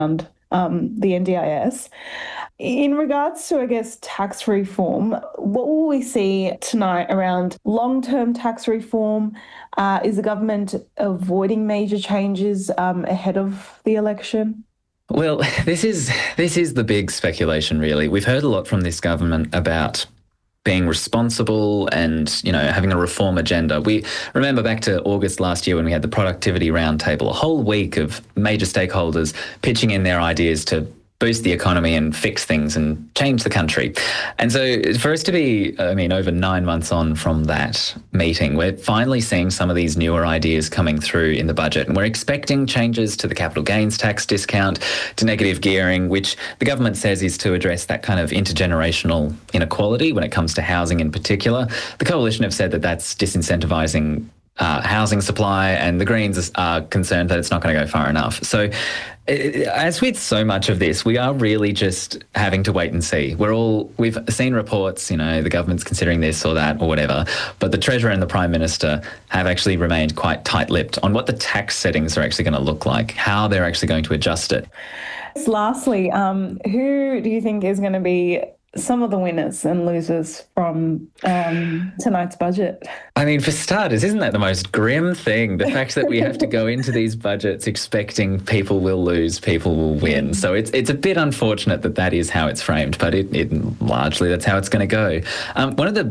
around the NDIS. In regards to, I guess, tax reform, what will we see tonight around long-term tax reform? Is the government avoiding major changes ahead of the election? Well, this is the big speculation, really. We've heard a lot from this government about being responsible and, having a reform agenda. We remember back to August last year when we had the productivity roundtable, a whole week of major stakeholders pitching in their ideas to boost the economy and fix things and change the country. And so for us to be, over 9 months on from that meeting, we're finally seeing some of these newer ideas coming through in the budget. And we're expecting changes to the capital gains tax discount, to negative gearing, which the government says is to address that kind of intergenerational inequality when it comes to housing in particular. The Coalition have said that that's disincentivising housing supply, and the Greens are concerned that it's not going to go far enough. So as with so much of this, we are really just having to wait and see. We've seen reports, the government's considering this or that or whatever, but the Treasurer and the Prime Minister have actually remained quite tight-lipped on what the tax settings are actually going to look like, how they're actually going to adjust it. Lastly, who do you think is going to be some of the winners and losers from tonight's budget? For starters, isn't that the most grim thing? The fact that we have to go into these budgets expecting people will lose, people will win. So it's a bit unfortunate that is how it's framed, but it largely that's how it's going to go. One of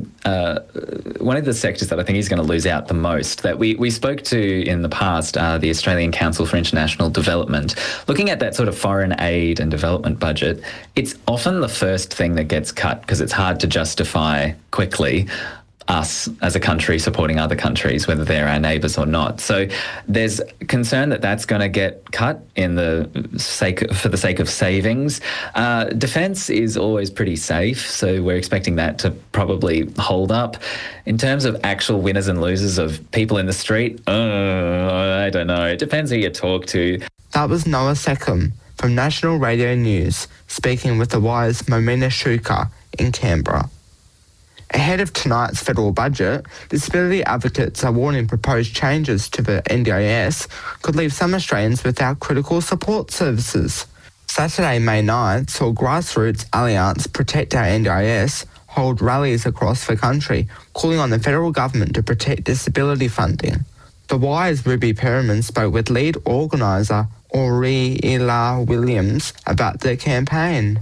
the sectors that I think is going to lose out the most that we spoke to in the past, the Australian Council for International Development, looking at that sort of foreign aid and development budget, it's often the first thing that gets cut because it's hard to justify quickly us as a country supporting other countries, whether they're our neighbours or not. So there's concern that that's going to get cut for the sake of savings. Defence is always pretty safe, so we're expecting that to probably hold up. In terms of actual winners and losers of people in the street, I don't know. It depends who you talk to. That was Noah Seckham from National Radio News, speaking with the Wire's Momina Shuka in Canberra. Ahead of tonight's federal budget, disability advocates are warning proposed changes to the NDIS could leave some Australians without critical support services. Saturday, May 9th, saw Grassroots Alliance Protect Our NDIS hold rallies across the country, calling on the federal government to protect disability funding. The Wire's Ruby Perriman spoke with lead organiser Aurelia Williams about the campaign.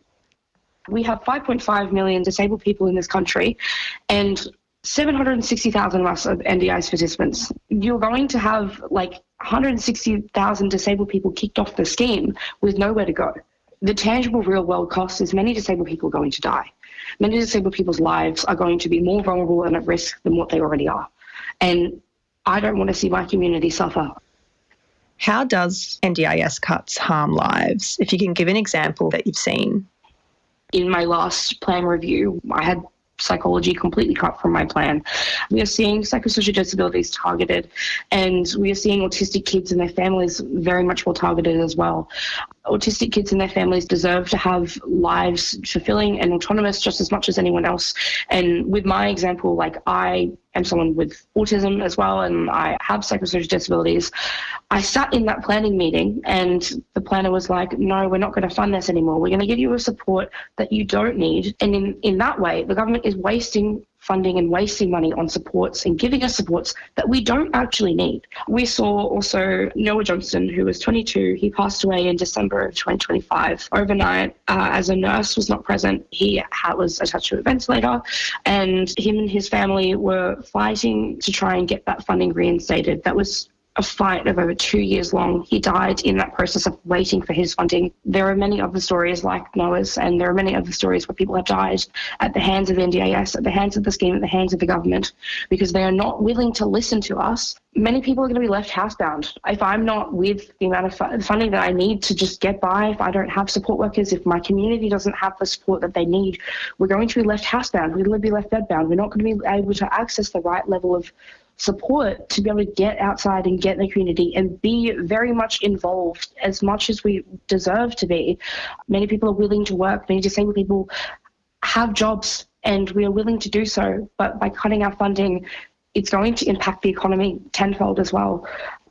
We have 5.5 million disabled people in this country and 760,000 of us are NDIS participants. You're going to have 160,000 disabled people kicked off the scheme with nowhere to go. The tangible real world cost is many disabled people are going to die. Many disabled people's lives are going to be more vulnerable and at risk than what they already are. And I don't want to see my community suffer. How does NDIS cuts harm lives? If you can give an example that you've seen. In my last plan review, I had psychology completely cut from my plan. We are seeing psychosocial disabilities targeted, and we are seeing autistic kids and their families very much more targeted as well. Autistic kids and their families deserve to have lives fulfilling and autonomous just as much as anyone else. And with my example, I am someone with autism as well, and I have psychosocial disabilities. I sat in that planning meeting and the planner was like, no, we're not going to fund this anymore. We're going to give you a support that you don't need. And in that way, the government is wasting funding and wasting money on supports and giving us supports that we don't actually need. We saw also Noah Johnston, who was 22. He passed away in December of 2025. Overnight, as a nurse was not present, he was attached to a ventilator, and him and his family were fighting to try and get that funding reinstated. That was a fight of over 2 years long. He died in that process of waiting for his funding. There are many other stories like Noah's, and there are many other stories where people have died at the hands of NDIS, at the hands of the scheme, at the hands of the government, because they are not willing to listen to us. Many people are going to be left housebound. If I'm not with the amount of funding that I need to just get by, if I don't have support workers, if my community doesn't have the support that they need, we're going to be left housebound. We're going to be left bedbound. We're not going to be able to access the right level of support to be able to get outside and get in the community and be very much involved as much as we deserve to be. Many people are willing to work. Many disabled people have jobs and we are willing to do so. But by cutting our funding, it's going to impact the economy tenfold as well.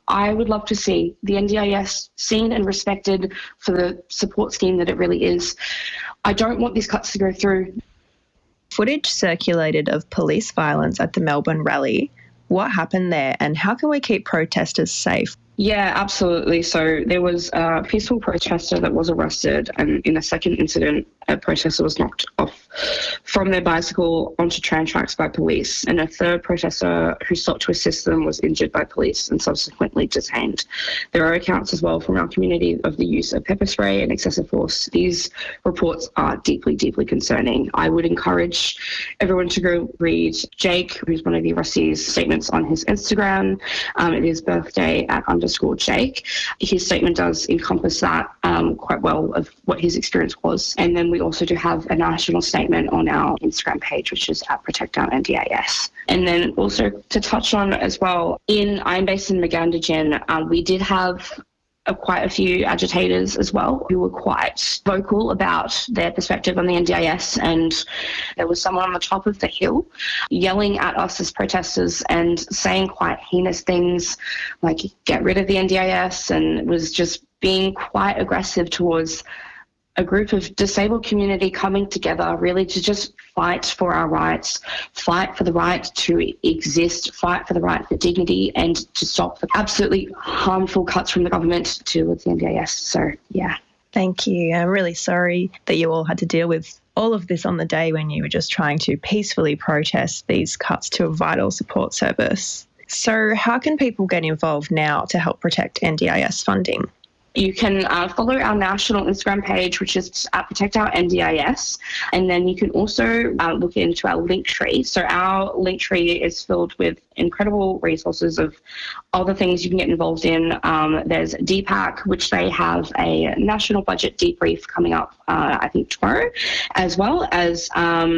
I would love to see the NDIS seen and respected for the support scheme that it really is. I don't want these cuts to go through. Footage circulated of police violence at the Melbourne rally. What happened there, and how can we keep protesters safe? Yeah, absolutely. So there was a peaceful protester that was arrested, and in a second incident, a protester was knocked off from their bicycle onto tram tracks by police, and a third protester who sought to assist them was injured by police and subsequently detained. There are accounts as well from our community of the use of pepper spray and excessive force. These reports are deeply, deeply concerning. I would encourage everyone to go read Jake, who's one of the arrestees' statements on his Instagram. It is birthday at _Jake. His statement does encompass that quite well of what his experience was. And then we also do have a national statement on our Instagram page, which is at Protect Our NDIS. And then also to touch on as well, I'm based in Magandagan, we did have quite a few agitators as well who were quite vocal about their perspective on the NDIS, and there was someone on the top of the hill yelling at us as protesters and saying quite heinous things like get rid of the NDIS, and was just being quite aggressive towards a group of disabled community coming together really to just fight for our rights, fight for the right to exist, fight for the right for dignity, and to stop the absolutely harmful cuts from the government towards the NDIS. So, yeah. Thank you. I'm really sorry that you all had to deal with all of this on the day when you were just trying to peacefully protest these cuts to a vital support service. So how can people get involved now to help protect NDIS funding? You can follow our national Instagram page, which is at Protect Our NDIS, and then you can also look into our Linktree. So our Linktree is filled with incredible resources of all the things you can get involved in. There's DPAC, which they have a national budget debrief coming up, I think tomorrow, as well as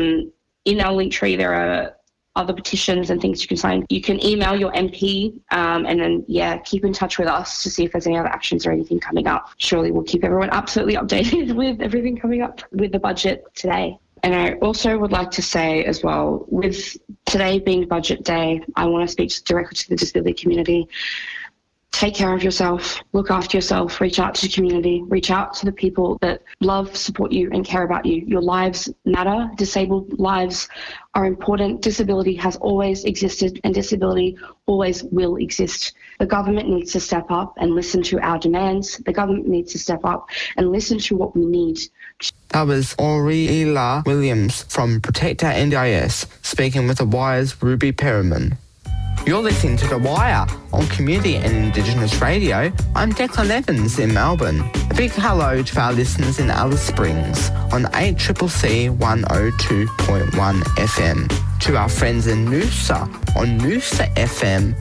in our Linktree there are other petitions and things you can sign. You can email your MP and then, keep in touch with us to see if there's any other actions or anything coming up. Surely we'll keep everyone absolutely updated with everything coming up with the budget today. And I also would like to say as well, with today being budget day, I want to speak directly to the disability community. Take care of yourself, look after yourself, reach out to the community, reach out to the people that love, support you and care about you. Your lives matter. Disabled lives are important. Disability has always existed and disability always will exist. The government needs to step up and listen to our demands. The government needs to step up and listen to what we need. That was Aurelia Williams from Protect Our NDIS speaking with The Wire's Ruby Perriman. You're listening to The Wire on Community and Indigenous Radio. I'm Declan Evans in Melbourne. A big hello to our listeners in Alice Springs on 8CCC 102.1 FM. To our friends in Noosa on Noosa FM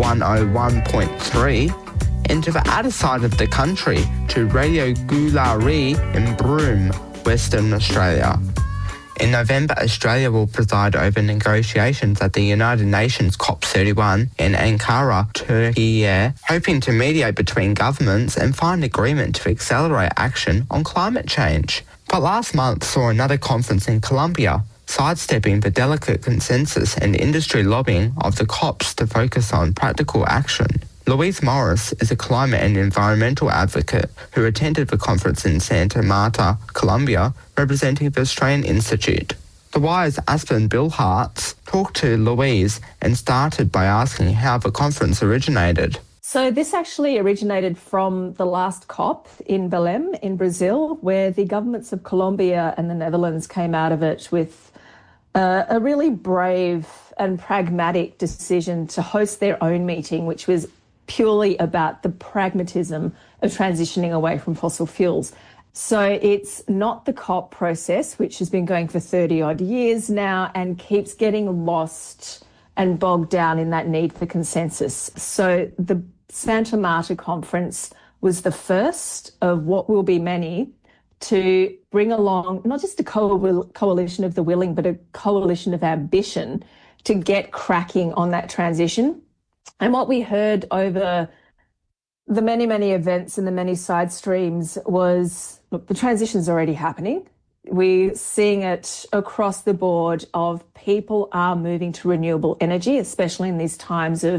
101.3. And to the other side of the country to Radio Goolaree in Broome, Western Australia. In November, Australia will preside over negotiations at the United Nations COP31 in Ankara, Turkey, hoping to mediate between governments and find agreement to accelerate action on climate change. But last month saw another conference in Colombia, sidestepping the delicate consensus and industry lobbying of the COPs to focus on practical action. Louise Morris is a climate and environmental advocate who attended the conference in Santa Marta, Colombia, representing the Australian Institute. The Wire's Aspen Billhartz talked to Louise and started by asking how the conference originated. So this actually originated from the last COP in Belém in Brazil, where the governments of Colombia and the Netherlands came out of it with a really brave and pragmatic decision to host their own meeting, which was purely about the pragmatism of transitioning away from fossil fuels. So it's not the COP process, which has been going for 30 odd years now and keeps getting lost and bogged down in that need for consensus. So the Santa Marta conference was the first of what will be many to bring along not just a coalition of the willing, but a coalition of ambition to get cracking on that transition. And what we heard over the many, many events and the many side streams was, look, the transition's already happening. We're seeing it across the board of people are moving to renewable energy, especially in these times of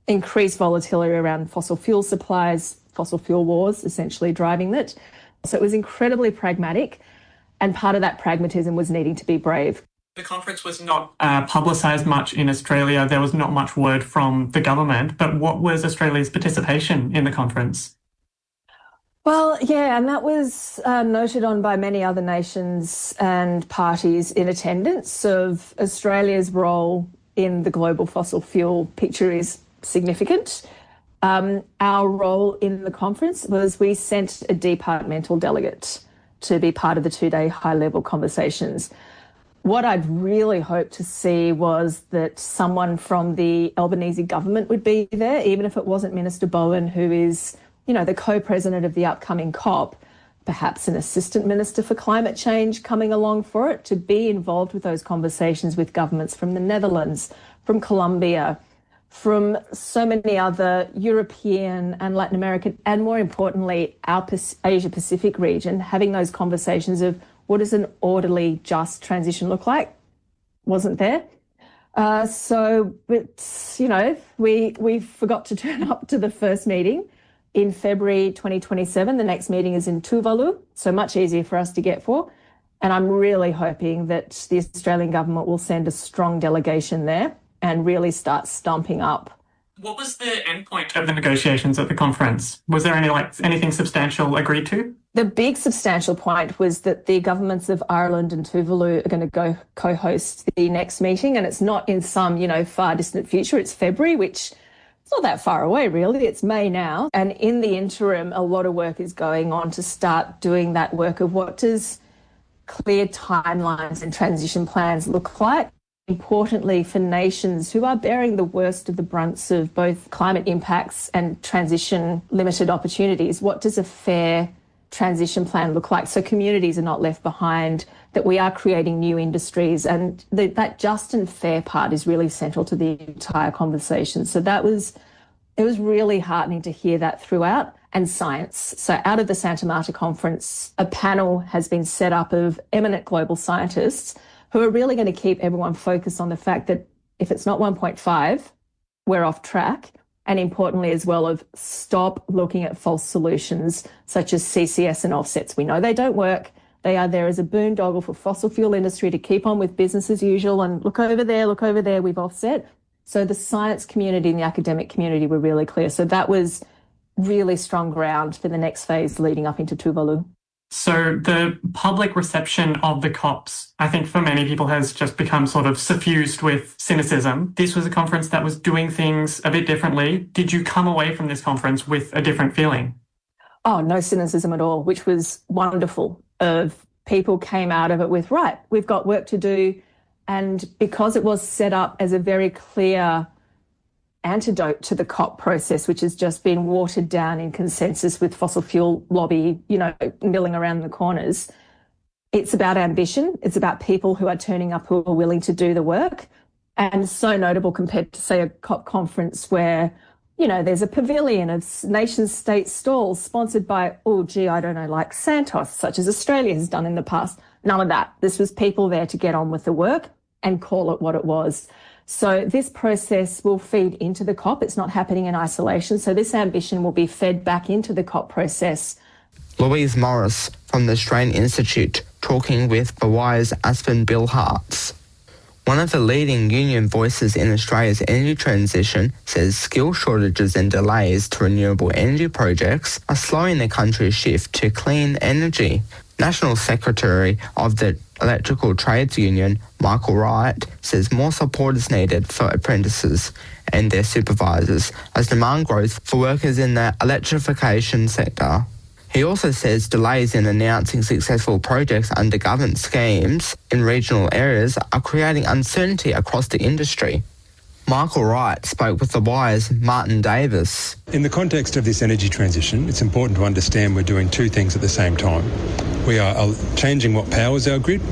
increased volatility around fossil fuel supplies, fossil fuel wars essentially driving it. So it was incredibly pragmatic, and part of that pragmatism was needing to be brave. The conference was not publicised much in Australia. There was not much word from the government, but what was Australia's participation in the conference? Well, yeah, and that was noted on by many other nations and parties in attendance of Australia's role in the global fossil fuel picture is significant. Our role in the conference was we sent a departmental delegate to be part of the two-day high-level conversations. What I'd really hoped to see was that someone from the Albanese government would be there, even if it wasn't Minister Bowen, who is, you know, the co-president of the upcoming COP, perhaps an assistant minister for climate change coming along for it, to be involved with those conversations with governments from the Netherlands, from Colombia, from so many other European and Latin American, and more importantly, our Asia Pacific region, having those conversations of what does an orderly, just transition look like? Wasn't there. So it's, you know, we forgot to turn up to the first meeting in February 2027. The next meeting is in Tuvalu, so much easier for us to get for. And I'm really hoping that the Australian government will send a strong delegation there and really start stumping up. What was the endpoint of the negotiations at the conference? Was there anything substantial agreed to? The big substantial point was that the governments of Ireland and Tuvalu are going to go co-host the next meeting, and it's not in some, you know, far distant future. It's February, which it's not that far away, really. It's May now. And in the interim, a lot of work is going on to start doing that work of what does clear timelines and transition plans look like. Importantly, for nations who are bearing the worst of the brunts of both climate impacts and transition limited opportunities, what does a fair transition plan look like? So communities are not left behind, that we are creating new industries, and that just and fair part is really central to the entire conversation. So it was really heartening to hear that throughout. And science. So out of the Santa Marta conference, a panel has been set up of eminent global scientists who are really going to keep everyone focused on the fact that if it's not 1.5, we're off track. And importantly as well, of stop looking at false solutions such as CCS and offsets. We know they don't work. They are there as a boondoggle for fossil fuel industry to keep on with business as usual and look over there, we've offset. So the science community and the academic community were really clear. So that was really strong ground for the next phase leading up into Tuvalu. So the public reception of the COPs, I think for many people has just become sort of suffused with cynicism. This was a conference that was doing things a bit differently. Did you come away from this conference with a different feeling? Oh, no cynicism at all, which was wonderful. People came out of it with, right, we've got work to do. And because it was set up as a very clear antidote to the COP process, which has just been watered down in consensus with fossil fuel lobby, you know, milling around the corners. It's about ambition. It's about people who are turning up, who are willing to do the work. And so notable compared to, say, a COP conference where, you know, there's a pavilion of nation state stalls sponsored by, I don't know, like Santos, such as Australia has done in the past. None of that. This was people there to get on with the work and call it what it was. So this process will feed into the COP. It's not happening in isolation. So this ambition will be fed back into the COP process. Louise Morris from the Australian Institute talking with the Wire's Aspen Billhartz. One of the leading union voices in Australia's energy transition says skill shortages and delays to renewable energy projects are slowing the country's shift to clean energy. National Secretary of the Electrical Trades Union, Michael Wright, says more support is needed for apprentices and their supervisors as demand grows for workers in the electrification sector. He also says delays in announcing successful projects under government schemes in regional areas are creating uncertainty across the industry. Michael Wright spoke with The Wire's Martin Davis. In the context of this energy transition, it's important to understand we're doing two things at the same time. We are changing what powers our grid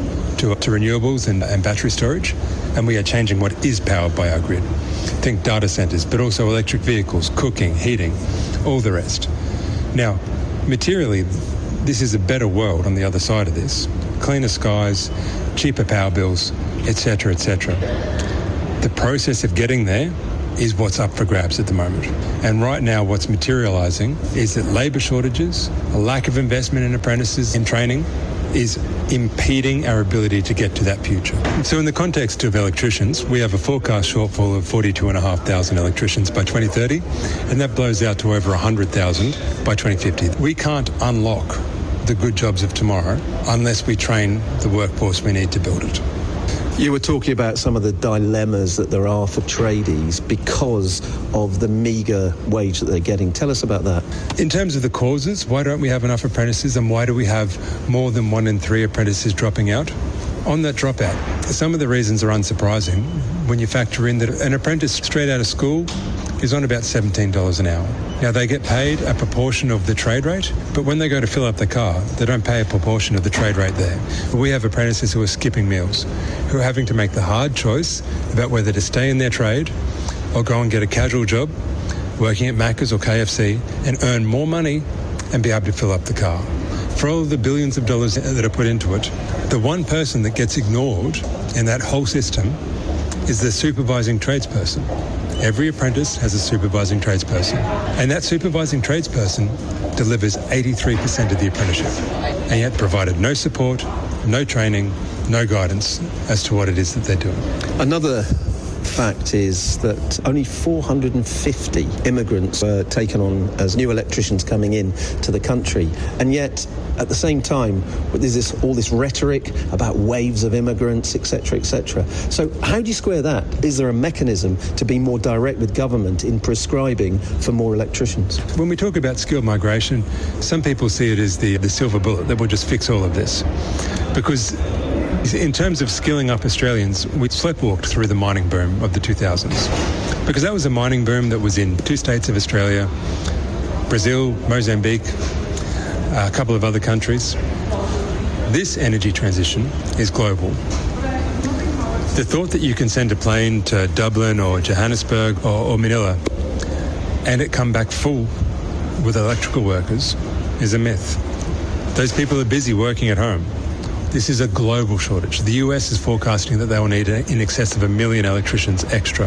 to renewables and battery storage, and we are changing what is powered by our grid. Think data centres, but also electric vehicles, cooking, heating, all the rest. Now, materially, this is a better world on the other side of this. Cleaner skies, cheaper power bills, etc., etc. The process of getting there is what's up for grabs at the moment. And right now what's materialising is that labour shortages, a lack of investment in apprentices in training is impeding our ability to get to that future. So in the context of electricians, we have a forecast shortfall of 42,500 electricians by 2030, and that blows out to over 100,000 by 2050. We can't unlock the good jobs of tomorrow unless we train the workforce we need to build it. You were talking about some of the dilemmas that there are for tradies because of the meagre wage that they're getting. Tell us about that. In terms of the causes, why don't we have enough apprentices, and why do we have more than 1 in 3 apprentices dropping out? On that dropout, some of the reasons are unsurprising when you factor in that an apprentice straight out of school is on about $17 an hour. Now, they get paid a proportion of the trade rate, but when they go to fill up the car, they don't pay a proportion of the trade rate there. We have apprentices who are skipping meals, who are having to make the hard choice about whether to stay in their trade or go and get a casual job, working at Macca's or KFC, and earn more money and be able to fill up the car. For all of the billions of dollars that are put into it, the one person that gets ignored in that whole system is the supervising tradesperson. Every apprentice has a supervising tradesperson, and that supervising tradesperson delivers 83% of the apprenticeship, and yet provided no support, no training, no guidance as to what it is that they're doing. Another fact is that only 450 immigrants were taken on as new electricians coming in to the country, and yet at the same time there's all this rhetoric about waves of immigrants, etc., etc. So how do you square that? Is there a mechanism to be more direct with government in prescribing for more electricians? When we talk about skilled migration, some people see it as the silver bullet that will just fix all of this, because in terms of skilling up Australians, we sleptwalked through the mining boom of the 2000s, because that was a mining boom that was in 2 states of Australia, Brazil, Mozambique, a couple of other countries. This energy transition is global. The thought that you can send a plane to Dublin or Johannesburg or Manila and it come back full with electrical workers is a myth. Those people are busy working at home. This is a global shortage. The US is forecasting that they will need in excess of 1 million electricians extra.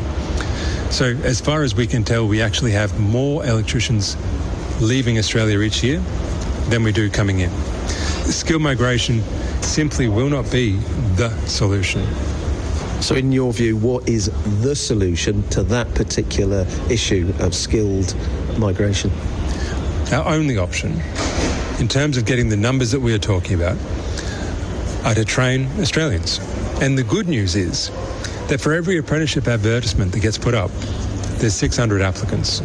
So as far as we can tell, we actually have more electricians leaving Australia each year than we do coming in. Skill migration simply will not be the solution. So in your view, what is the solution to that particular issue of skilled migration? Our only option, in terms of getting the numbers that we are talking about, are to train Australians. And the good news is that for every apprenticeship advertisement that gets put up, there's 600 applicants.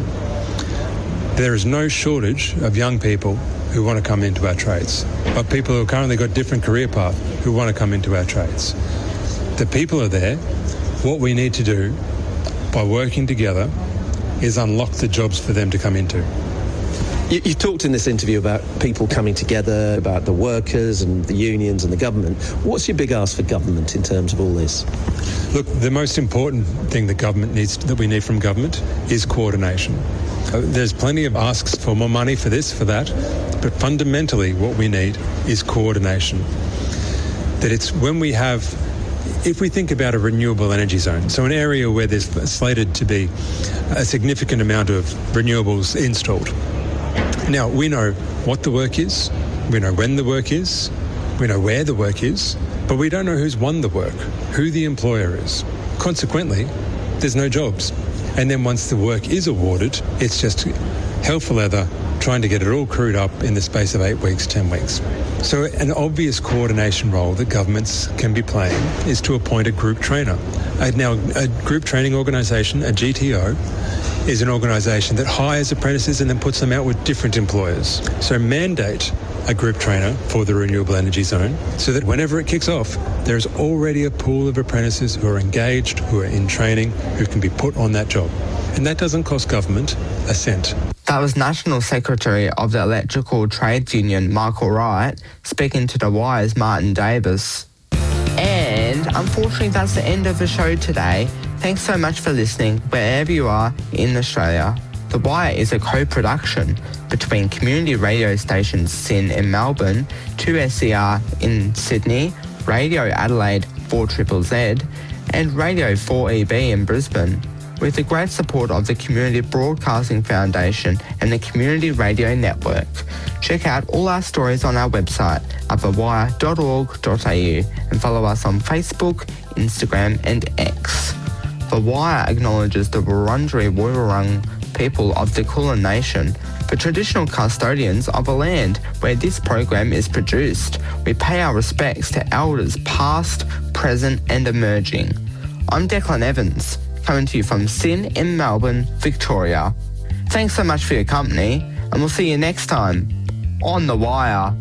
There is no shortage of young people who want to come into our trades, but people who have currently got different career path who want to come into our trades. The people are there. What we need to do by working together is unlock the jobs for them to come into. You talked in this interview about people coming together, about the workers and the unions and the government. What's your big ask for government in terms of all this? Look, the most important thing that we need from government is coordination. There's plenty of asks for more money for this, for that, but fundamentally what we need is coordination. That it's when we have, if we think about a renewable energy zone, so an area where there's slated to be a significant amount of renewables installed. Now, we know what the work is, we know when the work is, we know where the work is, but we don't know who's won the work, who the employer is. Consequently, there's no jobs. And then once the work is awarded, it's just hell for leather trying to get it all crewed up in the space of 8 weeks, 10 weeks. So an obvious coordination role that governments can be playing is to appoint a group trainer. Now, a group training organisation, a GTO, is an organisation that hires apprentices and then puts them out with different employers. So mandate a group trainer for the renewable energy zone so that whenever it kicks off, there's already a pool of apprentices who are engaged, who are in training, who can be put on that job. And that doesn't cost government a cent. That was National Secretary of the Electrical Trades Union, Michael Wright, speaking to The Wire's Martin Davis. And unfortunately, that's the end of the show today. Thanks so much for listening wherever you are in Australia. The Wire is a co-production between community radio stations SYN in Melbourne, 2SER in Sydney, Radio Adelaide 4ZZZ, and Radio 4EB in Brisbane. with the great support of the Community Broadcasting Foundation and the Community Radio Network. Check out all our stories on our website at thewire.org.au and follow us on Facebook, Instagram and X. The Wire acknowledges the Wurundjeri Woiwurrung people of the Kulin Nation, the traditional custodians of the land where this program is produced. We pay our respects to elders past, present and emerging. I'm Declan Evans, coming to you from SYN in Melbourne, Victoria. Thanks so much for your company, and we'll see you next time on The Wire.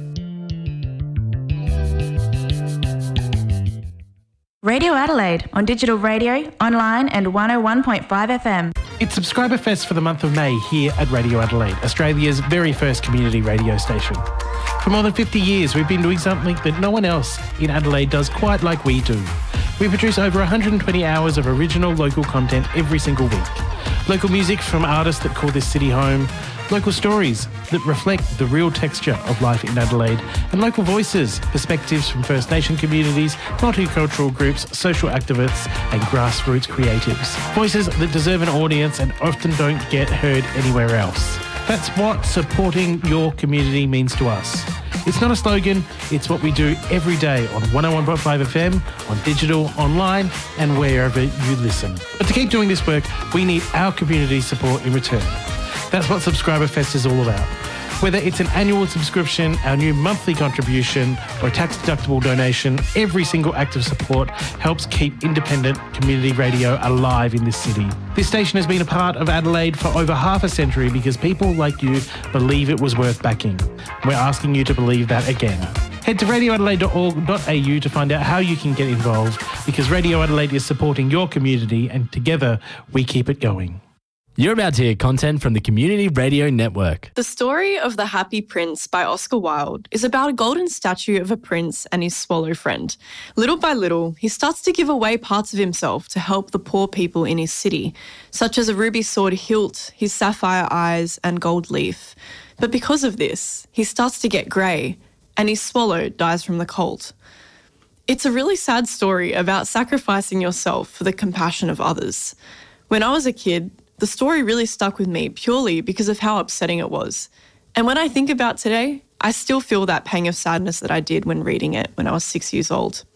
Radio Adelaide on digital radio, online and 101.5 FM. It's Subscriber Fest for the month of May here at Radio Adelaide, Australia's very first community radio station. For more than 50 years, we've been doing something that no one else in Adelaide does quite like we do. We produce over 120 hours of original local content every single week. Local music from artists that call this city home, local stories that reflect the real texture of life in Adelaide, and local voices, perspectives from First Nation communities, multicultural groups, social activists and grassroots creatives. Voices that deserve an audience and often don't get heard anywhere else. That's what supporting your community means to us. It's not a slogan, it's what we do every day on 101.5 FM, on digital, online and wherever you listen. But to keep doing this work, we need our community support in return. That's what Subscriber Fest is all about. Whether it's an annual subscription, our new monthly contribution or a tax-deductible donation, every single act of support helps keep independent community radio alive in this city. This station has been a part of Adelaide for over half a century because people like you believe it was worth backing. We're asking you to believe that again. Head to radioadelaide.org.au to find out how you can get involved, because Radio Adelaide is supporting your community and together we keep it going. You're about to hear content from the Community Radio Network. The story of The Happy Prince by Oscar Wilde is about a golden statue of a prince and his swallow friend. Little by little, he starts to give away parts of himself to help the poor people in his city, such as a ruby sword hilt, his sapphire eyes and gold leaf. But because of this, he starts to get grey and his swallow dies from the cold. It's a really sad story about sacrificing yourself for the compassion of others. When I was a kid, the story really stuck with me purely because of how upsetting it was. And when I think about today, I still feel that pang of sadness that I did when reading it when I was 6 years old.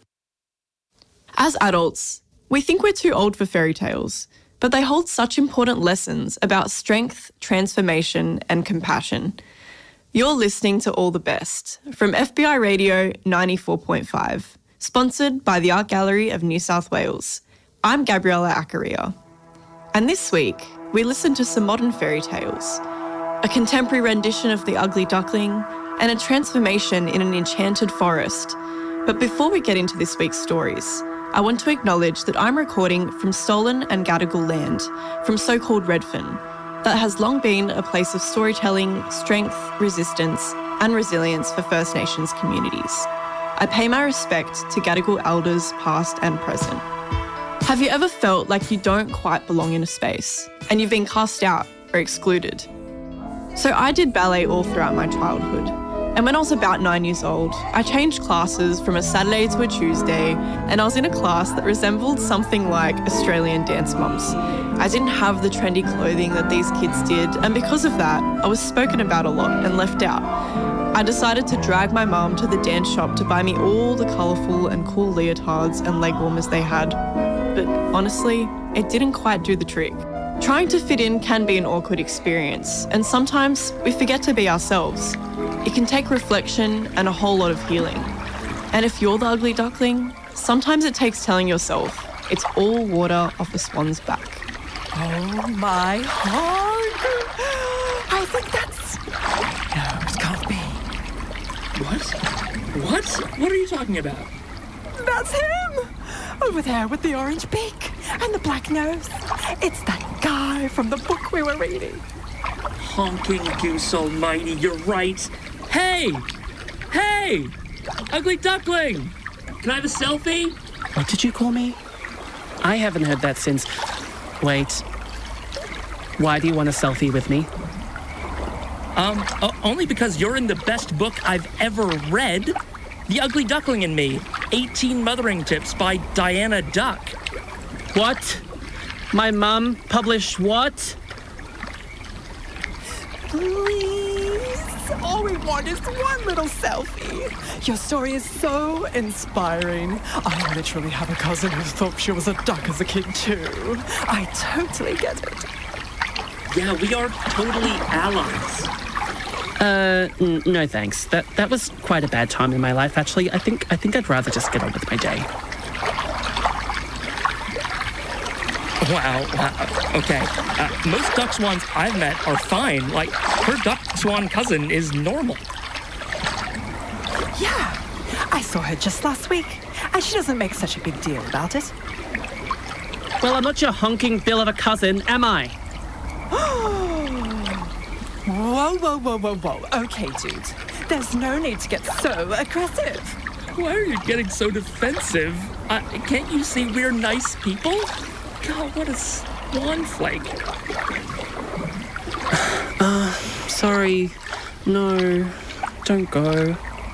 As adults, we think we're too old for fairy tales, but they hold such important lessons about strength, transformation, and compassion. You're listening to All the Best from FBI Radio 94.5, sponsored by the Art Gallery of New South Wales. I'm Gabriella Accaria. And this week, we listened to some modern fairy tales, a contemporary rendition of The Ugly Duckling, and a transformation in an enchanted forest. But before we get into this week's stories, I want to acknowledge that I'm recording from stolen and Gadigal land, from so-called Redfern, that has long been a place of storytelling, strength, resistance, and resilience for First Nations communities. I pay my respect to Gadigal elders past and present. Have you ever felt like you don't quite belong in a space and you've been cast out or excluded? So I did ballet all throughout my childhood. And when I was about 9 years old, I changed classes from a Saturday to a Tuesday, and I was in a class that resembled something like Australian Dance Mums. I didn't have the trendy clothing that these kids did, and because of that, I was spoken about a lot and left out. I decided to drag my mum to the dance shop to buy me all the colourful and cool leotards and leg warmers they had. But honestly, it didn't quite do the trick. Trying to fit in can be an awkward experience, and sometimes we forget to be ourselves. It can take reflection and a whole lot of healing. And if you're the ugly duckling, sometimes it takes telling yourself it's all water off a swan's back. Oh my heart! I think that's... No, it can't be. What? What are you talking about? That's him! Over there with the orange beak and the black nose. It's that guy from the book we were reading. Honking goose almighty, you're right. Hey! Hey! Ugly duckling! Can I have a selfie? What did you call me? I haven't heard that since... Wait. Why do you want a selfie with me? Only because you're in the best book I've ever read. The Ugly Duckling and Me, 18 Mothering Tips by Diana Duck. What? My mum published what? Please, all we want is one little selfie. Your story is so inspiring. I literally have a cousin who thought she was a duck as a kid too. I totally get it. Yeah, we are totally allies. No thanks. That was quite a bad time in my life, actually. I think I'd rather just get on with my day. Wow. Okay. Most duck swans I've met are fine. Like, her duck swan cousin is normal. Yeah, I saw her just last week, and she doesn't make such a big deal about it. Well, I'm not your honking bill of a cousin, am I? Whoa. Okay, dude. There's no need to get so aggressive. Why are you getting so defensive? Can't you see we're nice people? God, what a swan flake. Sorry. No, don't go.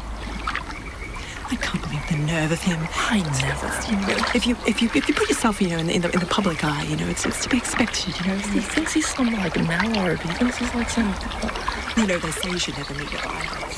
I can't believe the nerve of him. I never. If you put yourself, in the public eye, it's to be expected. He thinks he's some like mallard. He thinks he's like some. They say you should never meet your idols.